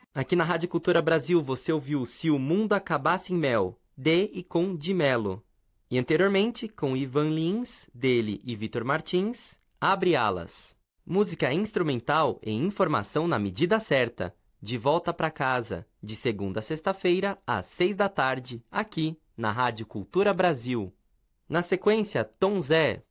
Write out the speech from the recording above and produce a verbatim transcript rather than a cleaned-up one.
Aqui na Rádio Cultura Brasil você ouviu Se o Mundo Acabasse em Mel, de e com Di Mello. E anteriormente, com Ivan Lins, dele e Vitor Martins, Abre Alas. Música instrumental e informação na medida certa. De volta para casa, de segunda a sexta-feira, às seis da tarde, aqui na Rádio Cultura Brasil. Na sequência, Tom Zé,